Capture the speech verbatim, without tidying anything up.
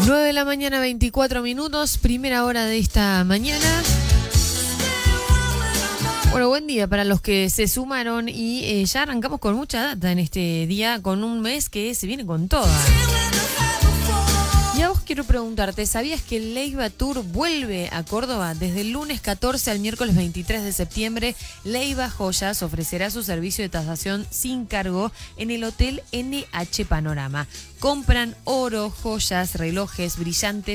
nueve de la mañana, veinticuatro minutos, primera hora de esta mañana. Bueno, buen día para los que se sumaron y eh, ya arrancamos con mucha data en este día, con un mes que se viene con toda. Y a vos quiero preguntarte, ¿sabías que el Leiva Tour vuelve a Córdoba? Desde el lunes catorce al miércoles veintitrés de septiembre, Leiva Joyas ofrecerá su servicio de tasación sin cargo en el Hotel N H Panorama. Compran oro, joyas, relojes, brillantes